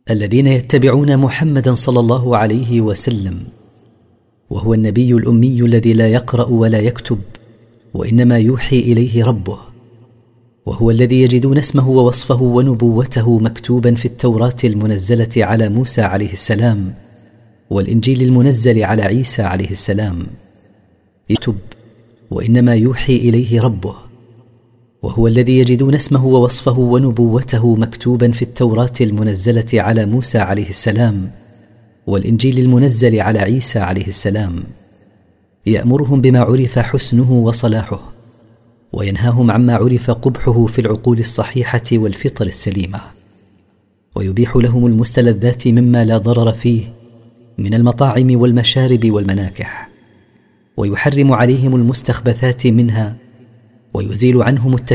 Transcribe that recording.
الذين يتبعون محمدا صلى الله عليه وسلم، وهو النبي الأمي الذي لا يقرأ ولا يكتب، وإنما يوحي إليه ربه، وهو الذي يجدون اسمه ووصفه ونبوته مكتوبا في التوراة المنزلة على موسى عليه السلام والإنجيل المنزل على عيسى عليه السلام. يكتب وإنما يوحي إليه ربه، وهو الذي يجدون اسمه ووصفه ونبوته مكتوبا في التوراة المنزلة على موسى عليه السلام والإنجيل المنزل على عيسى عليه السلام. يأمرهم بما عرف حسنه وصلاحه، وينهاهم عما عرف قبحه في العقول الصحيحة والفطر السليمة، ويبيح لهم المستلذات مما لا ضرر فيه من المطاعم والمشارب والمناكح، ويحرم عليهم المستخبثات منها، ويزيل عنهم